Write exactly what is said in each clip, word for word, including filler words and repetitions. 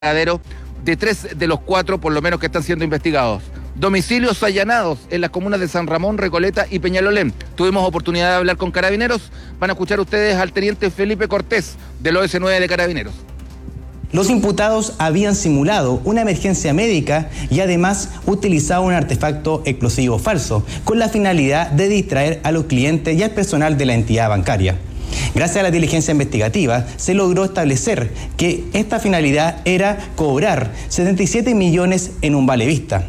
paradero de tres de los cuatro, por lo menos, que están siendo investigados. Domicilios allanados en las comunas de San Ramón, Recoleta y Peñalolén. Tuvimos oportunidad de hablar con Carabineros. Van a escuchar ustedes al teniente Felipe Cortés, del O S nueve de Carabineros. Los imputados habían simulado una emergencia médica y además utilizaban un artefacto explosivo falso, con la finalidad de distraer a los clientes y al personal de la entidad bancaria. Gracias a la diligencia investigativa, se logró establecer que esta finalidad era cobrar setenta y siete millones en un vale vista.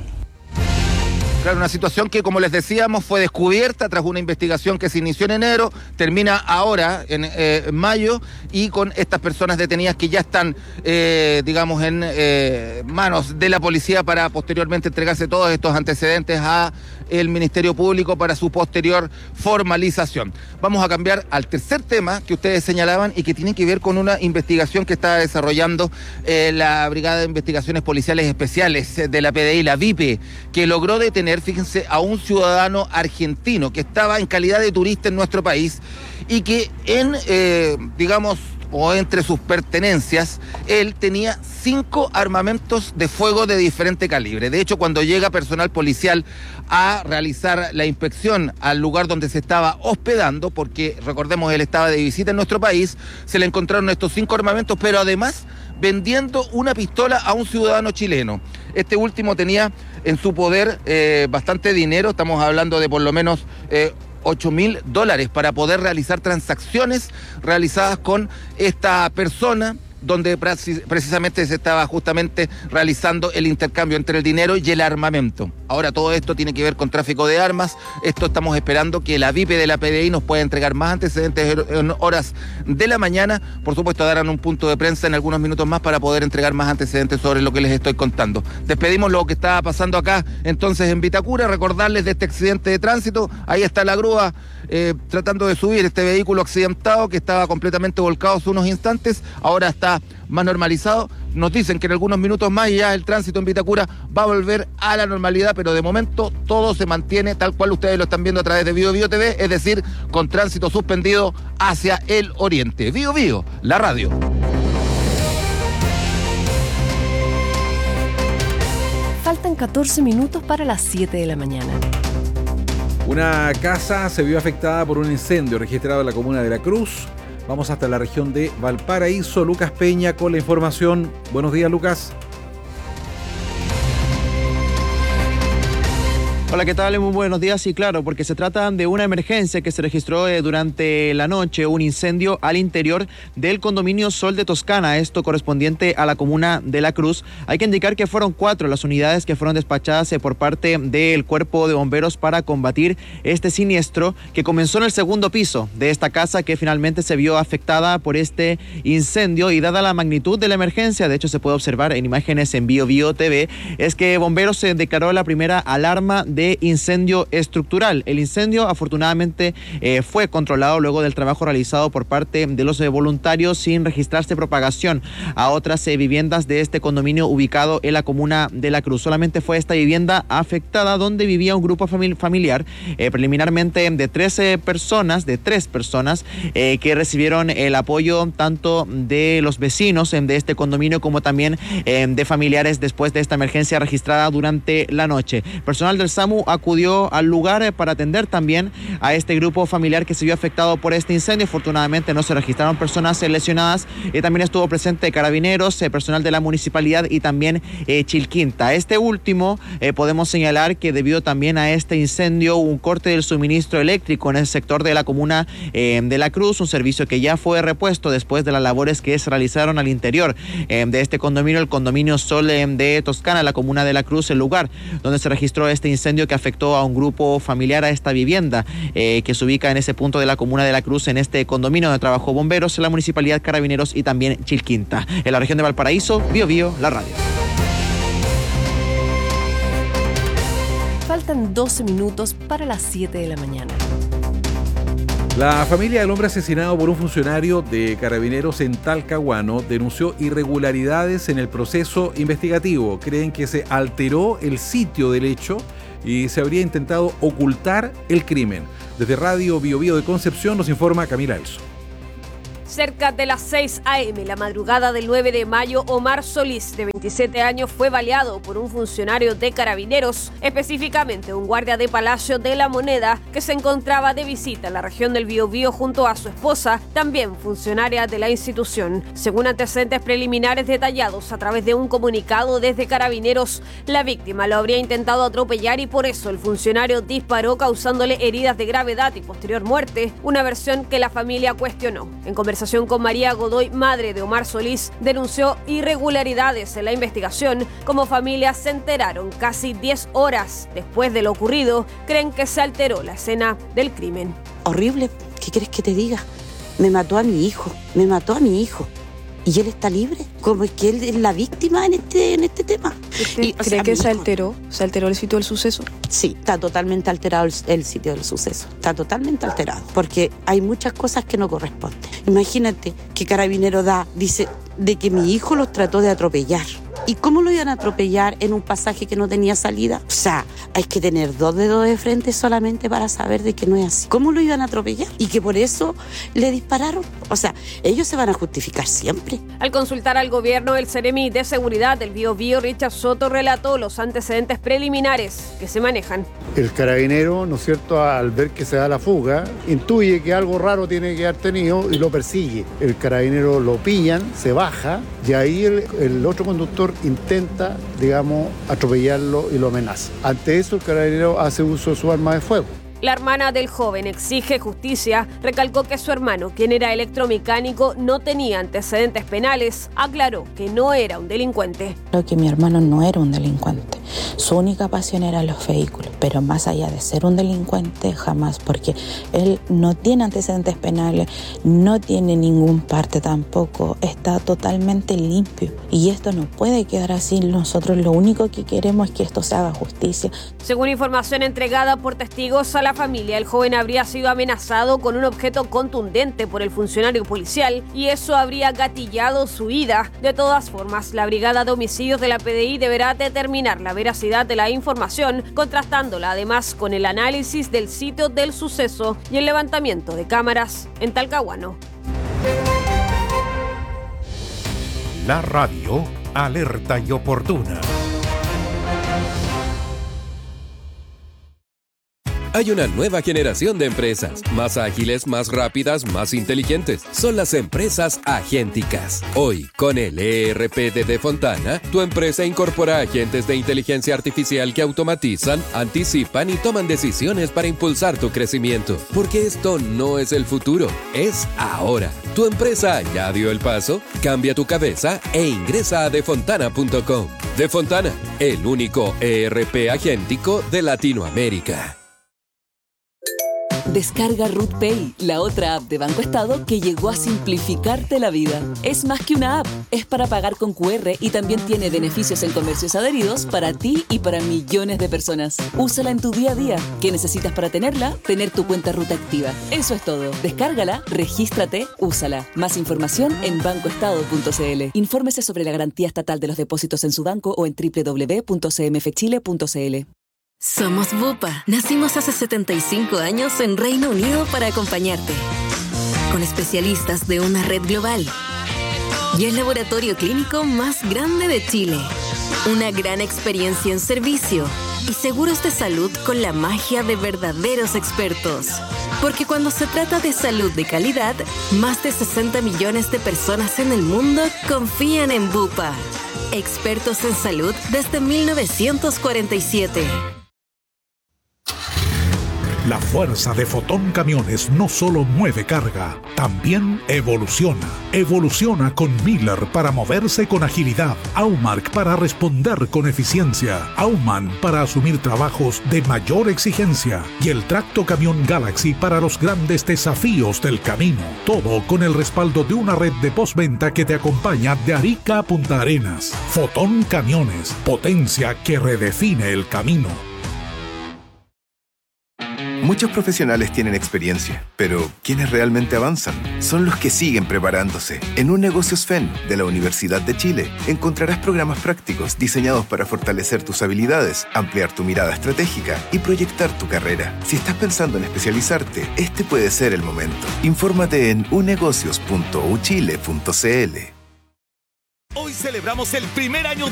Claro, una situación que, como les decíamos, fue descubierta tras una investigación que se inició en enero, termina ahora en eh, mayo, y con estas personas detenidas que ya están, eh, digamos, en eh, manos de la policía para posteriormente entregarse todos estos antecedentes a el Ministerio Público para su posterior formalización. Vamos a cambiar al tercer tema que ustedes señalaban y que tiene que ver con una investigación que está desarrollando eh, la Brigada de Investigaciones Policiales Especiales de la P D I, la V I P E, que logró detener, fíjense, a un ciudadano argentino que estaba en calidad de turista en nuestro país y que en, eh, digamos, o entre sus pertenencias, él tenía cinco armamentos de fuego de diferente calibre. De hecho, cuando llega personal policial a realizar la inspección al lugar donde se estaba hospedando, porque recordemos, él estaba de visita en nuestro país, se le encontraron estos cinco armamentos, pero además vendiendo una pistola a un ciudadano chileno. Este último tenía en su poder eh, bastante dinero, estamos hablando de por lo menos eh, ocho mil dólares para poder realizar transacciones realizadas con esta persona, donde precisamente se estaba justamente realizando el intercambio entre el dinero y el armamento. Ahora todo esto tiene que ver con tráfico de armas. Esto estamos esperando que la V I P E de la P D I nos pueda entregar más antecedentes en horas de la mañana. Por supuesto, darán un punto de prensa en algunos minutos más para poder entregar más antecedentes sobre lo que les estoy contando. Despedimos lo que estaba pasando acá entonces en Vitacura, recordarles de este accidente de tránsito. Ahí está la grúa eh, tratando de subir este vehículo accidentado que estaba completamente volcado hace unos instantes. Ahora está más normalizado. Nos dicen que en algunos minutos más ya el tránsito en Vitacura va a volver a la normalidad, pero de momento todo se mantiene tal cual ustedes lo están viendo a través de Bio Bio T V, es decir, con tránsito suspendido hacia el oriente. Bio Bio, la radio. Faltan catorce minutos para las siete de la mañana. Una casa se vio afectada por un incendio registrado en la comuna de La Cruz. Vamos hasta la región de Valparaíso. Lucas Peña con la información. Buenos días, Lucas. Hola, ¿qué tal? Muy buenos días. Y claro, porque se trata de una emergencia que se registró eh, durante la noche, un incendio al interior del condominio Sol de Toscana, esto correspondiente a la comuna de La Cruz. Hay que indicar que fueron cuatro las unidades que fueron despachadas eh, por parte del Cuerpo de Bomberos para combatir este siniestro que comenzó en el segundo piso de esta casa, que finalmente se vio afectada por este incendio. Y dada la magnitud de la emergencia, de hecho se puede observar en imágenes en Bio Bio T V, es que Bomberos se declaró la primera alarma de de incendio estructural. El incendio afortunadamente eh, fue controlado luego del trabajo realizado por parte de los eh, voluntarios sin registrarse propagación a otras eh, viviendas de este condominio ubicado en la comuna de La Cruz. Solamente fue esta vivienda afectada donde vivía un grupo famili- familiar eh, preliminarmente de trece personas, de tres personas eh, que recibieron el apoyo tanto de los vecinos eh, de este condominio como también eh, de familiares después de esta emergencia registrada durante la noche. Personal del SAMU acudió al lugar para atender también a este grupo familiar que se vio afectado por este incendio. Afortunadamente no se registraron personas lesionadas y también estuvo presente Carabineros, eh, personal de la municipalidad y también eh, Chilquinta. Este último eh, podemos señalar que debido también a este incendio un corte del suministro eléctrico en el sector de la comuna eh, de La Cruz, un servicio que ya fue repuesto después de las labores que se realizaron al interior eh, de este condominio, el condominio Sol eh, de Toscana, la comuna de La Cruz, el lugar donde se registró este incendio que afectó a un grupo familiar, a esta vivienda eh, que se ubica en ese punto de la comuna de La Cruz, en este condominio donde trabajó Bomberos, la municipalidad, Carabineros y también Chilquinta. En la región de Valparaíso, Bio Bio, la radio. Faltan doce minutos para las siete de la mañana. La familia del hombre asesinado por un funcionario de Carabineros en Talcahuano denunció irregularidades en el proceso investigativo. Creen que se alteró el sitio del hecho y se habría intentado ocultar el crimen. Desde Radio Bio Bio de Concepción nos informa Camila Elso. Cerca de las seis a eme, la madrugada del nueve de mayo, Omar Solís, de veintisiete años, fue baleado por un funcionario de Carabineros, específicamente un guardia de Palacio de la Moneda, que se encontraba de visita en la región del Biobío junto a su esposa, también funcionaria de la institución. Según antecedentes preliminares detallados a través de un comunicado desde Carabineros, la víctima lo habría intentado atropellar y por eso el funcionario disparó, causándole heridas de gravedad y posterior muerte, una versión que la familia cuestionó. En conversación con María Godoy, madre de Omar Solís, denunció irregularidades en la investigación. Como familia se enteraron casi diez horas después de lo ocurrido. Creen que se alteró la escena del crimen. Horrible, ¿qué quieres que te diga? Me mató a mi hijo, me mató a mi hijo. ¿Y él está libre? ¿Cómo es que él es la víctima en este, en este tema? ¿Usted y, cree sea, que se alteró? ¿Se alteró el sitio del suceso? Sí, está totalmente alterado el, el sitio del suceso. Está totalmente alterado. Porque hay muchas cosas que no corresponden. Imagínate que Carabinero da, dice de que mi hijo los trató de atropellar. ¿Y cómo lo iban a atropellar en un pasaje que no tenía salida? O sea, hay que tener dos dedos de frente solamente para saber de que no es así. ¿Cómo lo iban a atropellar? Y que por eso le dispararon. O sea, ellos se van a justificar siempre. Al consultar al gobierno, el Seremi de Seguridad del Biobío, Richard Soto, relató los antecedentes preliminares que se manejan. El carabinero, ¿no es cierto?, al ver que se da la fuga, intuye que algo raro tiene que haber tenido y lo persigue. El carabinero lo pillan, se baja y ahí el, el otro conductor intenta, digamos, atropellarlo y lo amenaza. Ante eso, el carabinero hace uso de su arma de fuego. La hermana del joven exige justicia, recalcó que su hermano, quien era electromecánico, no tenía antecedentes penales, aclaró que no era un delincuente. Creo que mi hermano no era un delincuente, su única pasión eran los vehículos, pero más allá de ser un delincuente, jamás, porque él no tiene antecedentes penales, no tiene ningún parte tampoco, está totalmente limpio y esto no puede quedar así. Nosotros lo único que queremos es que esto se haga justicia. Según información entregada por testigos a la familia, el joven habría sido amenazado con un objeto contundente por el funcionario policial y eso habría gatillado su ida. De todas formas, la Brigada de Homicidios de la P D I deberá determinar la veracidad de la información, contrastándola además con el análisis del sitio del suceso y el levantamiento de cámaras en Talcahuano. La radio alerta y oportuna. Hay una nueva generación de empresas, más ágiles, más rápidas, más inteligentes. Son las empresas agénticas. Hoy, con el E R P de Defontana, tu empresa incorpora agentes de inteligencia artificial que automatizan, anticipan y toman decisiones para impulsar tu crecimiento. Porque esto no es el futuro, es ahora. ¿Tu empresa ya dio el paso? Cambia tu cabeza e ingresa a defontana punto com. Defontana, el único E R P agéntico de Latinoamérica. Descarga Ruth Pay, la otra app de Banco Estado que llegó a simplificarte la vida. Es más que una app, es para pagar con cu erre y también tiene beneficios en comercios adheridos para ti y para millones de personas. Úsala en tu día a día. ¿Qué necesitas para tenerla? Tener tu cuenta Ruth activa. Eso es todo. Descárgala, regístrate, úsala. Más información en banco estado punto c l. Infórmese sobre la garantía estatal de los depósitos en su banco o en doble u doble u doble u punto c m f chile punto c l. Somos Bupa. Nacimos hace setenta y cinco años en Reino Unido para acompañarte. Con especialistas de una red global. Y el laboratorio clínico más grande de Chile. Una gran experiencia en servicio. Y seguros de salud con la magia de verdaderos expertos. Porque cuando se trata de salud de calidad, más de sesenta millones de personas en el mundo confían en Bupa. Expertos en salud desde mil novecientos cuarenta y siete. La fuerza de Fotón Camiones no solo mueve carga, también evoluciona. Evoluciona con Miller para moverse con agilidad, Aumark para responder con eficiencia, Auman para asumir trabajos de mayor exigencia y el Tracto Camión Galaxy para los grandes desafíos del camino. Todo con el respaldo de una red de postventa que te acompaña de Arica a Punta Arenas. Fotón Camiones, potencia que redefine el camino. Muchos profesionales tienen experiencia, pero quienes realmente avanzan son los que siguen preparándose. En Un Negocios F E N de la Universidad de Chile encontrarás programas prácticos diseñados para fortalecer tus habilidades, ampliar tu mirada estratégica y proyectar tu carrera. Si estás pensando en especializarte, este puede ser el momento. Infórmate en unegocios punto uchile punto cl. Hoy celebramos el primer año